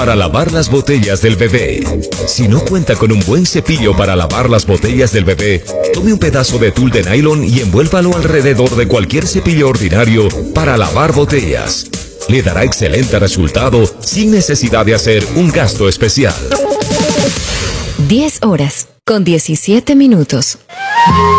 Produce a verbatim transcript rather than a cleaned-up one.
para lavar las botellas del bebé. Si no cuenta con un buen cepillo para lavar las botellas del bebé, tome un pedazo de tul de nylon y envuélvalo alrededor de cualquier cepillo ordinario para lavar botellas. Le dará excelente resultado sin necesidad de hacer un gasto especial. diez horas con diecisiete minutos.